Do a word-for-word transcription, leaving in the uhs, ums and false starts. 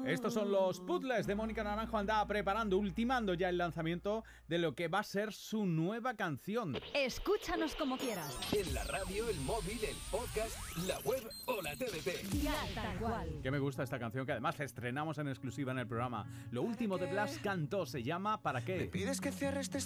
Estos son los puzzles de Mónica Naranjo. Anda preparando, ultimando ya el lanzamiento de lo que va a ser su nueva canción. Escúchanos como quieras. En la radio, el móvil, el podcast, la web o la T D T. Ya tal cual. Que me gusta esta canción, que además estrenamos en exclusiva en el programa. Lo último de Blas cantó, se llama ¿Para qué? ¿Me pides que cierre este